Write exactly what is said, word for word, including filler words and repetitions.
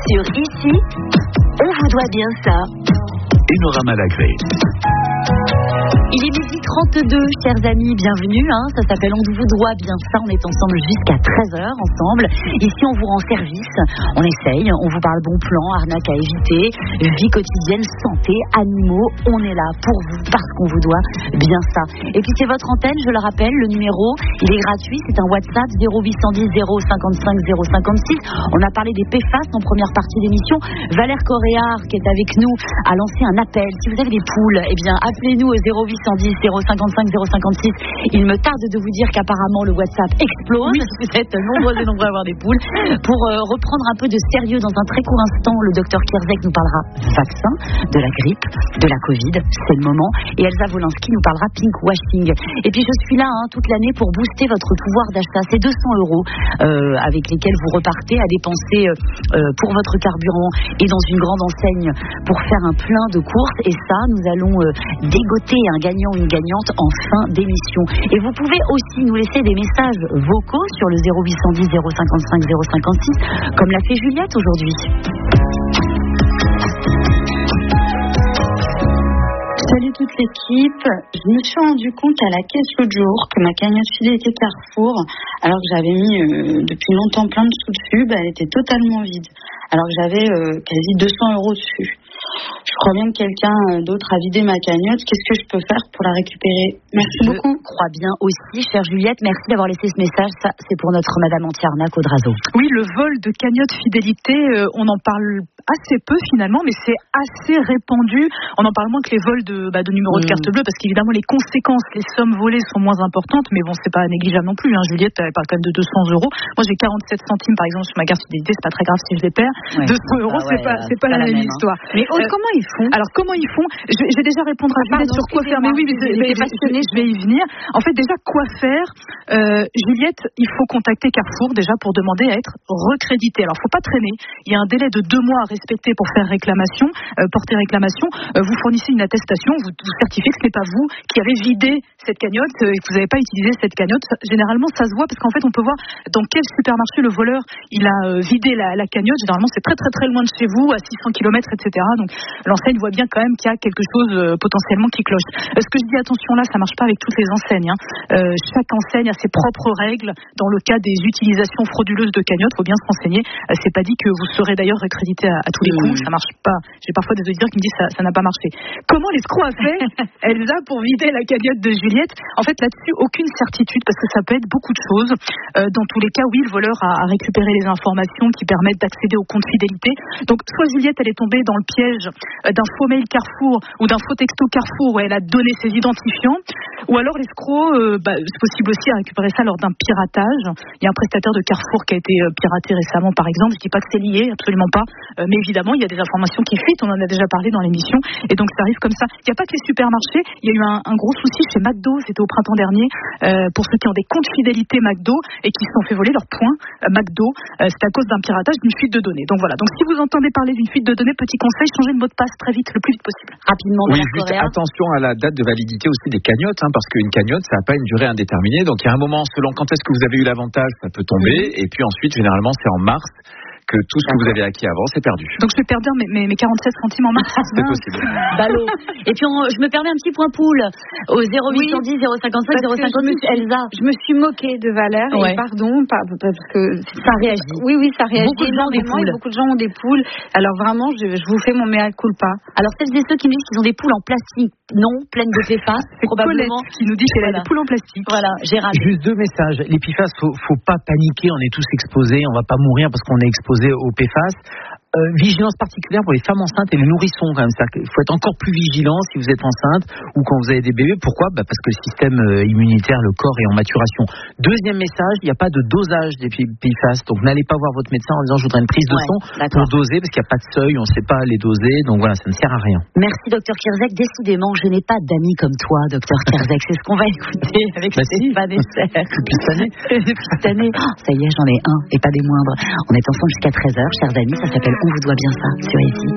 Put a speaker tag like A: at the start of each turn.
A: Sur Ici, on vous doit bien ça.
B: Enora Malagré.
A: Il est midi trente-deux, chers amis, bienvenue. Hein, ça s'appelle On vous doit bien ça. On est ensemble jusqu'à treize heures ensemble. Ici, on vous rend service. On essaye, on vous parle bon plan, arnaque à éviter, vie quotidienne, santé, animaux. On est là pour vous parce qu'on vous doit bien ça. Et puis, c'est votre antenne, je le rappelle, le numéro, il est gratuit. C'est un WhatsApp zéro huit cent dix zéro cinquante-cinq zéro cinquante-six. On a parlé des P F A S en première partie d'émission. Valère Coréard, qui est avec nous, a lancé un appel. Si vous avez des poules, eh bien, appelez-nous au zéro huit cent dix zéro cinquante-cinq zéro cinquante-six. Il me tarde de vous dire qu'apparemment le WhatsApp explose. Oui. Vous êtes nombreux et nombreux à avoir des poules. Pour euh, reprendre un peu de sérieux dans un très court instant, le docteur Kierzek nous parlera vaccin, de la grippe, de la Covid, c'est le moment. Et Elsa Wolinski nous parlera pinkwashing. Et puis je suis là hein, toute l'année pour booster votre pouvoir d'achat. C'est deux cents euros euh, avec lesquels vous repartez à dépenser euh, pour votre carburant et dans une grande enseigne pour faire un plein de courses. Et ça, nous allons euh, dégoter un gagnant ou une gagnante en fin d'émission. Et vous pouvez aussi nous laisser des messages vocaux sur le zéro huit cent dix zéro cinquante-cinq zéro cinquante-six, comme l'a fait Juliette aujourd'hui.
C: Salut toute l'équipe, je me suis rendu compte à la caisse l'autre jour que ma cagnotte fidélité Carrefour, alors que j'avais mis euh, depuis longtemps plein de sous dessus, bah, elle était totalement vide, alors que j'avais euh, quasi deux cents euros dessus. Je crois bien que quelqu'un d'autre a vidé ma cagnotte. Qu'est-ce que je peux faire pour la récupérer? Merci
A: je
C: beaucoup.
A: Je crois bien aussi, chère Juliette. Merci d'avoir laissé ce message. Ça, c'est pour notre Madame Antiarnac Audrazo.
D: Oui, le vol de cagnotte fidélité, euh, on en parle assez peu finalement, mais c'est assez répandu. On en parle moins que les vols de, bah, de numéros mmh. de carte bleue, parce qu'évidemment les conséquences, les sommes volées sont moins importantes, mais bon, c'est pas négligeable non plus. Hein. Juliette, elle parle quand même de deux cents euros. Moi, j'ai quarante-sept centimes par exemple sur ma carte fidélité, c'est pas très grave si je les perds. Ouais. deux cents euros, ah ouais, c'est pas, c'est pas, pas la, la même, même histoire.
C: Hein. Mais euh, comment ils font?
D: Alors comment ils font? je, je vais déjà répondre à Juliette sur quoi faire. Mais oui, mais je, je, je, je vais y venir. En fait, déjà quoi faire? euh, Juliette, il faut contacter Carrefour déjà pour demander à être recrédité. Alors, faut pas traîner. Il y a un délai de deux mois à respecter pour faire réclamation, euh, porter réclamation. Euh, vous fournissez une attestation, vous, vous certifiez que ce n'est pas vous qui avez vidé cette cagnotte euh, et que vous n'avez pas utilisé cette cagnotte. Ça, généralement, ça se voit parce qu'en fait, on peut voir dans quel supermarché le voleur il a euh, vidé la, la cagnotte. Généralement, c'est très très très loin de chez vous, à six cents kilomètres, et cetera. Donc, l'enseigne voit bien quand même qu'il y a quelque chose euh, potentiellement qui cloche. Euh, ce que je dis, attention là, ça marche pas avec toutes les enseignes. Hein. Euh, chaque enseigne a ses propres règles. Dans le cas des utilisations frauduleuses de cagnottes, faut bien se renseigner. Euh, c'est pas dit que vous serez d'ailleurs recrédité à, à tous les mmh. coups. Ça marche pas. J'ai parfois des auditeurs qui me disent ça, ça n'a pas marché. Comment l'escroc a fait, Elsa, pour vider la cagnotte de Juliette? En fait, là-dessus, aucune certitude parce que ça peut être beaucoup de choses. Euh, dans tous les cas, oui, le voleur a, a récupéré les informations qui permettent d'accéder au compte fidélité. Donc, soit Juliette, elle est tombée dans le piège d'un faux mail Carrefour ou d'un faux texto Carrefour où elle a donné ses identifiants, ou alors l'escroc, euh, bah, c'est possible aussi à récupérer ça lors d'un piratage. Il y a un prestataire de Carrefour qui a été euh, piraté récemment, par exemple. Je dis pas que c'est lié, absolument pas, euh, mais évidemment, il y a des informations qui fuitent, on en a déjà parlé dans l'émission, et donc ça arrive comme ça. Il n'y a pas que les supermarchés, il y a eu un, un gros souci chez McDo, c'était au printemps dernier, euh, pour ceux qui ont des comptes fidélité McDo et qui se sont fait voler leurs points euh, McDo, euh, c'est à cause d'un piratage, d'une fuite de données. Donc voilà, donc si vous entendez parler d'une fuite de données, petit conseil, changez de mot de passe très vite, le plus vite possible.
A: Rapidement,
E: oui, juste attention à la date de validité aussi des cagnottes, hein, parce qu'une cagnotte, ça n'a pas une durée indéterminée, donc il y a un moment, selon quand est-ce que vous avez eu l'avantage, ça peut tomber, mmh. et puis ensuite, généralement, c'est en mars que tout ce que vous avez acquis avant, c'est perdu.
D: Donc je vais perdre mes, mes, mes quarante-sept centimes en mars.
E: C'est possible.
A: Ballot. Et puis on, je me permets un petit point poule au zéro huit cent dix zéro cinquante-cinq zéro cinquante-six. Elsa,
C: je me suis moquée de Valère, ouais. et pardon, parce que
A: ça réagit.
C: Oui, oui, ça réagit.
A: Beaucoup de gens ont des poules.
C: Beaucoup de gens ont des poules. Alors vraiment, je, je vous fais mon mea culpa.
A: Alors celles et ceux qui me disent qu'ils ont des poules en plastique, non, pleines de P F A S,
D: c'est probablement. Colette qui nous dit qu'elle
A: voilà.
D: a des poules en plastique.
A: Voilà, Gérard.
F: Juste deux messages. Les P F A S, faut, faut pas paniquer, on est tous exposés, on va pas mourir parce qu'on est exposé aux P F A S. Euh, vigilance particulière pour les femmes enceintes et les nourrissons quand même. Il faut être encore plus vigilant si vous êtes enceinte ou quand vous avez des bébés. Pourquoi? Bah parce que le système euh, immunitaire, le corps est en maturation. Deuxième message, il n'y a pas de dosage des P F A S. Donc n'allez pas voir votre médecin en disant je voudrais une prise de
A: ouais,
F: sang
A: d'accord.
F: pour doser parce qu'il n'y a pas de seuil, on ne sait pas les doser. Donc voilà, ça ne sert à rien.
A: Merci docteur Kierzek. Décidément, je n'ai pas d'amis comme toi, docteur Kierzek. C'est ce qu'on va écouter avec bah Stéphane
F: si.
A: Esser.
F: Depuis cette année.
A: Depuis cette année. Oh, ça y est, j'en ai un et pas des moindres. On est ensemble jusqu'à treize heures, chers amis. Ça s'appelle On vous doit bien ça. Sur ici.